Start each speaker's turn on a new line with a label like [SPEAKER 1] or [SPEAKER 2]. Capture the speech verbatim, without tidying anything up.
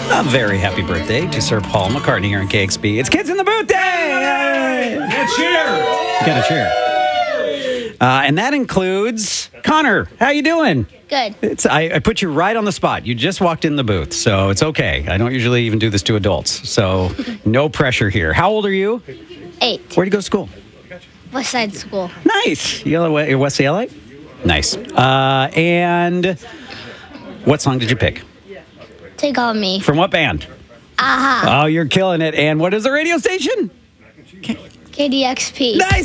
[SPEAKER 1] A very happy birthday to Sir Paul McCartney here in K X P. It's Kids in the Booth Day!
[SPEAKER 2] Get a cheer!
[SPEAKER 1] Got a cheer. Uh, and that includes Connor. How you doing?
[SPEAKER 3] Good.
[SPEAKER 1] It's I, I put you right on the spot. You just walked in the booth, so it's okay. I don't usually even do this to adults, so no pressure here. How old are you?
[SPEAKER 3] Eight.
[SPEAKER 1] Where'd you go to school?
[SPEAKER 3] West Side School.
[SPEAKER 1] Nice. You L- West C L A? Nice. Uh, and what song did you pick?
[SPEAKER 3] Take on me.
[SPEAKER 1] From what band?
[SPEAKER 3] Aha.
[SPEAKER 1] Oh, you're killing it. And what is the radio station?
[SPEAKER 3] K D X P.
[SPEAKER 1] Nice.